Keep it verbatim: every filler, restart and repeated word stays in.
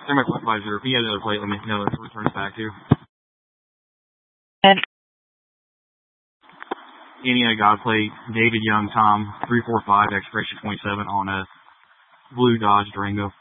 They're my quick five zero. If you have another plate, let me know. It returns back to. And Indiana God plate, David Young, Tom, three four five, expiration twenty-seven on a blue Dodge Durango.